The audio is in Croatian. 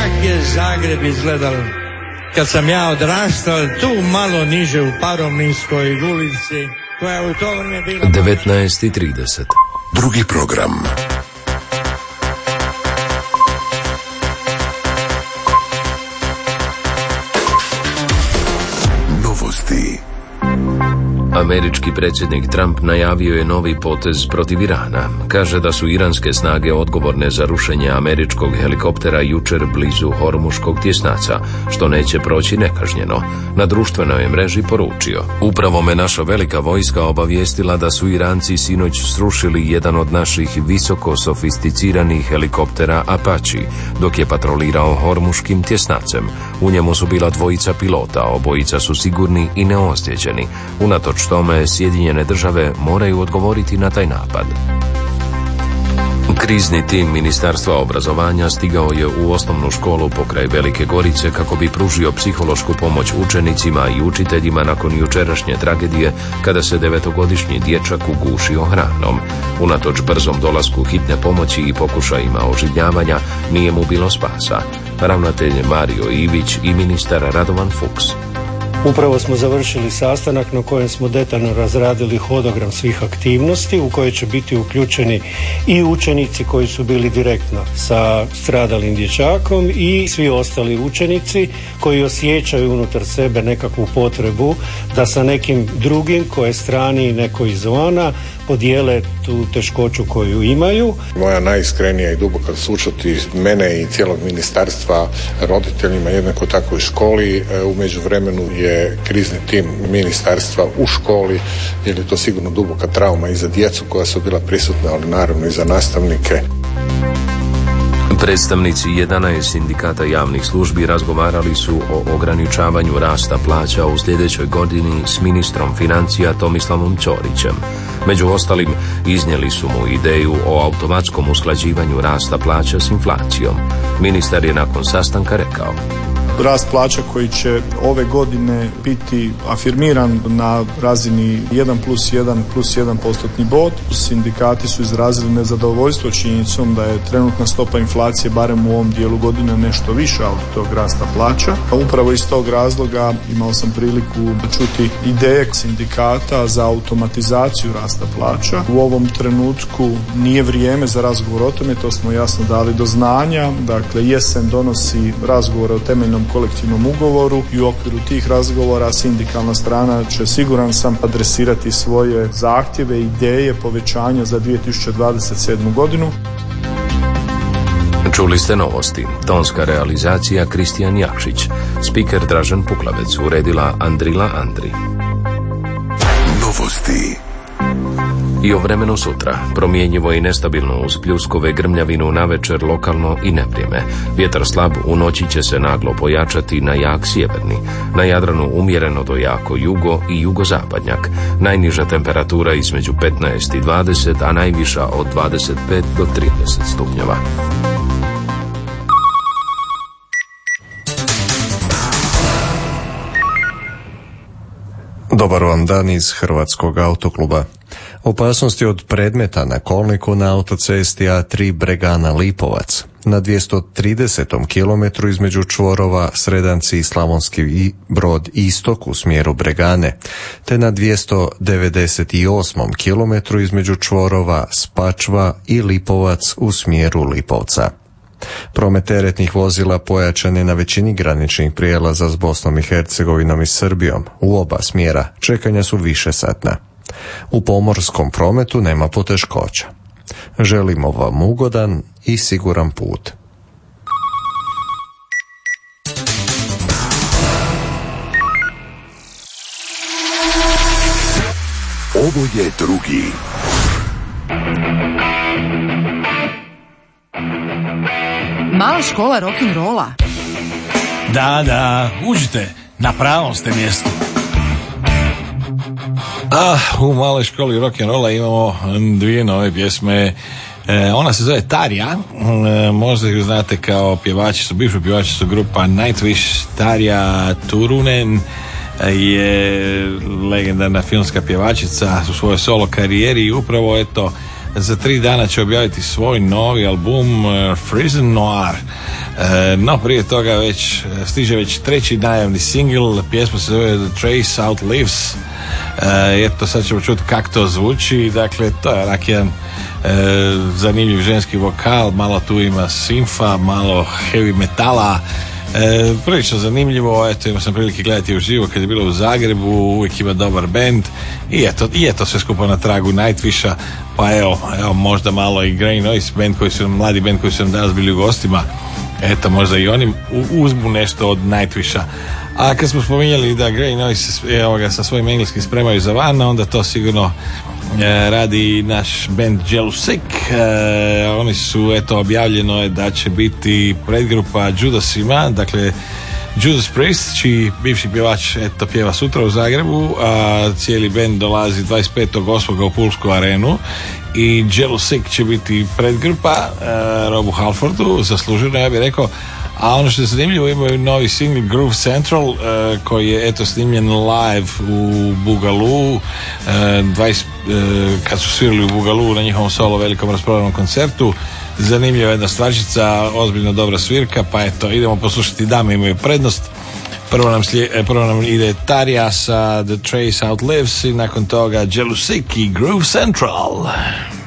kak je Zagreb izgledal kad sam ja odrastao tu malo niže u Parovninskoj ulici, koja u to vrijeme bila 19:30. Drugi program. Novosti. Američki predsjednik Trump najavio je novi potez protiv Irana. Kaže da su iranske snage odgovorne za rušenje američkog helikoptera jučer blizu Hormuškog tjesnaca, što neće proći nekažnjeno. Na društvenoj mreži poručio: upravo me naša velika vojska obavijestila da su Iranci sinoć srušili jedan od naših visoko sofisticiranih helikoptera Apache dok je patrolirao Hormuškim tjesnacem. U njemu su bila 2 pilota, obojica su sigurni i neozlijeđeni. Unatoč tome, Sjedinjene države moraju odgovoriti na taj napad. Krizni tim Ministarstva obrazovanja stigao je u osnovnu školu pokraj Velike Gorice kako bi pružio psihološku pomoć učenicima i učiteljima nakon jučerašnje tragedije kada se 9-godišnji dječak ugušio hranom. Unatoč brzom dolasku hitne pomoći i pokušajima oživljavanja, nije mu bilo spasa. Ravnatelj Mario Ivić i ministar Radovan Fuchs. Upravo smo završili sastanak na kojem smo detaljno razradili hodogram svih aktivnosti u koje će biti uključeni i učenici koji su bili direktno sa stradalim dječakom i svi ostali učenici koji osjećaju unutar sebe nekakvu potrebu da sa nekim drugim koje strani neko izvana podijele tu teškoću koju imaju. Moja najiskrenija i duboka sućut mene i cijelog ministarstva roditeljima, jednako tako i školi. U međuvremenu je krizni tim ministarstva u školi, jer je to sigurno duboka trauma i za djecu koja su bila prisutna, ali naravno i za nastavnike. Predstavnici 11 sindikata javnih službi razgovarali su o ograničavanju rasta plaća u sljedećoj godini s ministrom financija Tomislavom Ćorićem. Među ostalim, iznijeli su mu ideju o automatskom usklađivanju rasta plaća s inflacijom. Ministar je nakon sastanka rekao: rast plaća koji će ove godine biti afirmiran na razini 1+1 postotni bod. Sindikati su izrazili nezadovoljstvo činjenicom da je trenutna stopa inflacije barem u ovom dijelu godine nešto viša od tog rasta plaća. Upravo iz tog razloga imao sam priliku čuti ideje sindikata za automatizaciju rasta plaća. U ovom trenutku nije vrijeme za razgovor o tome, to smo jasno dali do znanja. Dakle, jesen donosi razgovore o temeljnom kolektivnom ugovoru i u okviru tih razgovora sindikalna strana će, siguran sam, adresirati svoje zahtjeve i ideje povećanja za 2027. godinu. Čuli ste novosti. Tonska realizacija Kristijan Jakšić. Spiker Dražen Puklavec. Uredila Andrila Andri. Novosti. I o vremenu sutra. Promjenjivo i nestabilno uz pljuskove, grmljavinu navečer, lokalno i nevrijeme. Vjetar slab, u noći će se naglo pojačati na jak sjeverni. Na Jadranu umjereno do jako jugo i jugozapadnjak. Najniža temperatura između 15 i 20, a najviša od 25 do 30 stupnjeva. Dobar vam dan iz Hrvatskog autokluba. Opasnosti od predmeta na kolniku na autocesti A3 Bregana Lipovac. Na 230. kilometru između čvorova Sredanci i Slavonski Brod istok u smjeru Bregane, te na 298. kilometru između čvorova Spačva i Lipovac u smjeru Lipovca. Promet teretnih vozila pojačan je na većini graničnih prijelaza s Bosnom i Hercegovinom i Srbijom. U oba smjera čekanja su višesatna. U pomorskom prometu nema poteškoća. Želimo vam ugodan i siguran put. Ovo je drugi. Mala škola rock'n'rolla. Da, uđite, na pravom ste mjestu. U maloj školi rock'n'rolla imamo dvije nove pjesme. Ona se zove Tarja, možda ju znate kao bivšu pjevačicu grupa Nightwish. Tarja Turunen je legendarna filmska pjevačica u svojoj solo karijeri i upravo za 3 dana će objaviti svoj novi album Frozen Noir. No prije toga stiže već 3. najavni singl, pjesma se zove The Trace Out Lives. Eto, sad ćemo čuti kako to zvuči. Dakle, to je onak jedan zanimljiv ženski vokal, malo tu ima simfa, malo heavy metala, prilično zanimljivo. Eto, imao sam prilike gledati uživo kad je bilo u Zagrebu, uvijek ima dobar band i eto sve skupo na tragu Nightwisha, pa evo možda malo i Grey Noise band mladi band koji su nam danas bili u gostima, eto možda i oni uzmu nešto od Nightwisha. A kad smo spominjali da Grey Noise sa svojim engleskim spremaju za van, onda to sigurno radi naš band Jealousy. Oni su, objavljeno je da će biti predgrupa Judasima, dakle Judas Priest, čiji bivši pjevač pjeva sutra u Zagrebu, a cijeli band dolazi 25.8. u Pulsku arenu i Jealousy će biti predgrupa Robu Halfordu, zasluženo ja bih rekao. A ono što je zanimljivo, imaju novi single Groove Central koji je snimljen live u Bugalu, kad su svirali u Bugalu na njihovom solo velikom rasprodanom koncertu. Zanimljiva jedna stvarčica, ozbiljno dobra svirka, pa idemo poslušati, dame imaju prednost. Prvo nam ide Tarja sa The Trace Out Lives i nakon toga Jealousy i Groove Central.